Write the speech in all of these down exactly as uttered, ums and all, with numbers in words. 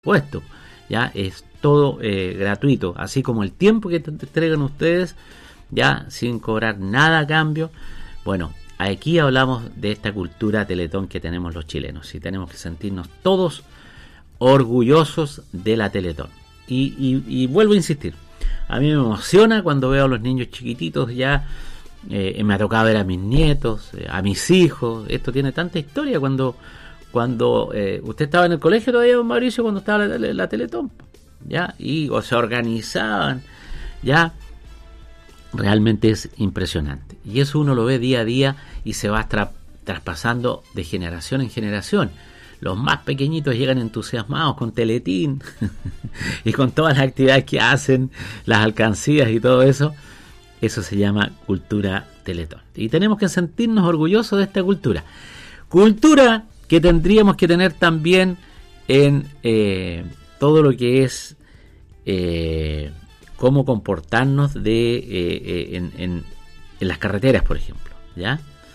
puesto, ya es todo eh, gratuito, así como el tiempo que te entregan ustedes, ya sin cobrar nada a cambio. Bueno, aquí hablamos de esta cultura Teletón que tenemos los chilenos y tenemos que sentirnos todos orgullosos de la Teletón. Y, y, y vuelvo a insistir, a mí me emociona cuando veo a los niños chiquititos ya, eh, me ha tocado ver a mis nietos, eh, a mis hijos. Esto tiene tanta historia. Cuando cuando eh, usted estaba en el colegio todavía, don Mauricio, cuando estaba la, la, la Teletón, ya, y o se organizaban, ya, realmente es impresionante. Y eso uno lo ve día a día y se va tra- traspasando de generación en generación. Los más pequeñitos llegan entusiasmados con Teletín y con todas las actividades que hacen, las alcancías y todo eso. Eso se llama cultura Teletón. Y tenemos que sentirnos orgullosos de esta cultura. Cultura que tendríamos que tener también en eh, todo lo que es eh, cómo comportarnos de eh, eh, en, en, en las carreteras, por ejemplo, ¿ya?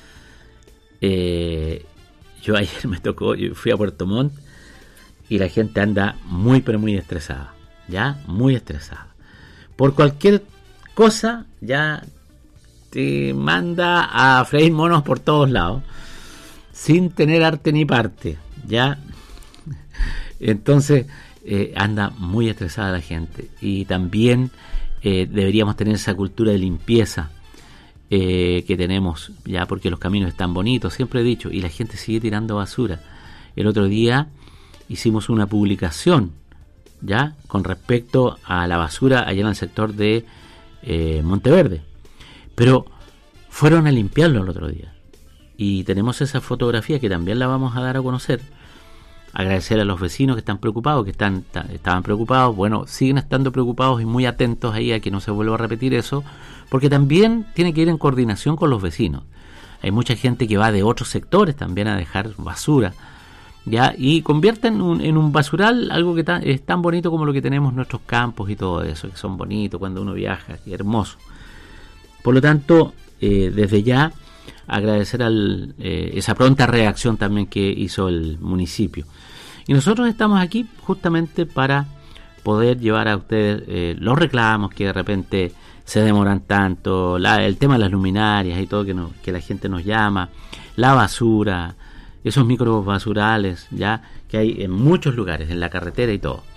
Eh, yo ayer me tocó, yo fui a Puerto Montt y la gente anda muy pero muy estresada, ¿ya? Muy estresada. Por cualquier cosa ya te manda a freír monos por todos lados, sin tener arte ni parte, ¿ya? Entonces eh, anda muy estresada la gente. Y también eh, deberíamos tener esa cultura de limpieza eh, que tenemos, ya, porque los caminos están bonitos, siempre he dicho, y la gente sigue tirando basura. El otro día hicimos una publicación, ya, con respecto a la basura allá en el sector de eh, Monteverde, pero fueron a limpiarlo el otro día. Y tenemos esa fotografía que también la vamos a dar a conocer. Agradecer a los vecinos que están preocupados, que están estaban preocupados, bueno, siguen estando preocupados y muy atentos ahí a que no se vuelva a repetir eso, porque también tiene que ir en coordinación con los vecinos. Hay mucha gente que va de otros sectores también a dejar basura, ya, y convierten un, en un basural algo que ta, es tan bonito como lo que tenemos en nuestros campos y todo eso, que son bonitos cuando uno viaja, que hermoso. Por lo tanto, eh, desde ya agradecer al, eh, esa pronta reacción también que hizo el municipio. Y nosotros estamos aquí justamente para poder llevar a ustedes eh, los reclamos que de repente se demoran tanto, la, el tema de las luminarias y todo que, no, que la gente nos llama, la basura, esos microbasurales, ya, que hay en muchos lugares, en la carretera y todo.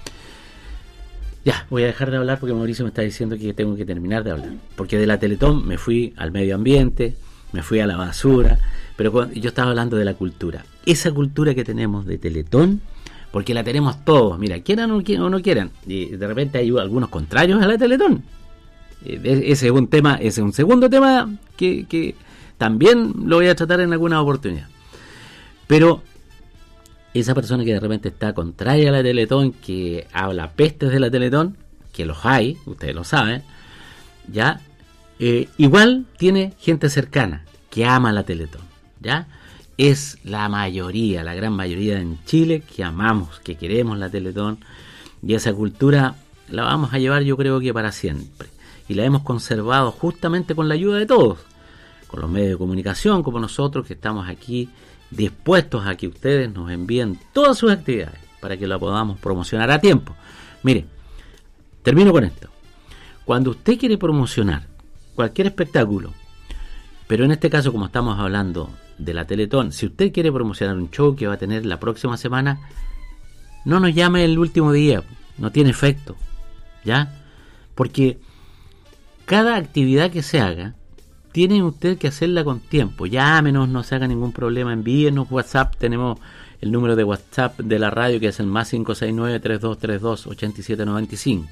Ya, voy a dejar de hablar porque Mauricio me está diciendo que tengo que terminar de hablar, porque de la Teletón me fui al medio ambiente, me fui a la basura, pero cuando, yo estaba hablando de la cultura, esa cultura que tenemos de Teletón, porque la tenemos todos, mira, quieran o no quieran, y de repente hay algunos contrarios a la Teletón. Ese es un tema, ese es un segundo tema que, que también lo voy a tratar en alguna oportunidad. Pero esa persona que de repente está contraria a la Teletón, que habla pestes de la Teletón, que los hay, ustedes lo saben, ya, eh, igual tiene gente cercana que ama la Teletón, ya. Es la mayoría, la gran mayoría en Chile que amamos, que queremos la Teletón, y esa cultura la vamos a llevar, yo creo que para siempre, y la hemos conservado justamente con la ayuda de todos, con los medios de comunicación como nosotros, que estamos aquí dispuestos a que ustedes nos envíen todas sus actividades para que la podamos promocionar a tiempo. Mire, termino con esto. Cuando usted quiere promocionar cualquier espectáculo, pero en este caso, como estamos hablando de la Teletón, si usted quiere promocionar un show que va a tener la próxima semana, no nos llame el último día, no tiene efecto, ¿ya? Porque cada actividad que se haga, tiene usted que hacerla con tiempo. Llámenos, no se haga ningún problema, envíenos WhatsApp, tenemos el número de WhatsApp de la radio que es el más cinco seis nueve, tres dos tres dos, ocho siete nueve cinco.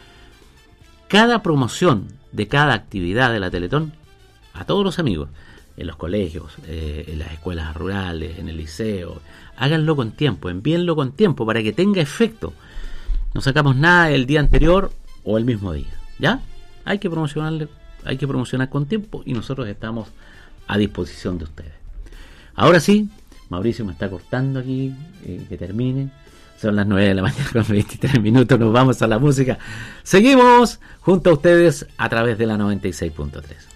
Cada promoción de cada actividad de la Teletón, a todos los amigos, en los colegios, eh, en las escuelas rurales, en el liceo, háganlo con tiempo, envíenlo con tiempo para que tenga efecto. No sacamos nada el día anterior o el mismo día, ¿ya? Hay que promocionarle, hay que promocionar con tiempo y nosotros estamos a disposición de ustedes. Ahora sí, Mauricio me está cortando aquí, eh, que termine. Son las nueve de la mañana con veintitrés minutos, nos vamos a la música. Seguimos junto a ustedes a través de la noventa y seis punto tres.